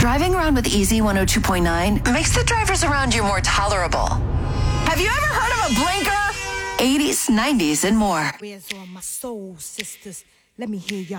Driving around with Easy 102.9 makes the drivers around you more tolerable. Have you ever heard of a blinker? 80s, 90s, and more. Where's all my soul sisters? Let me hear y'all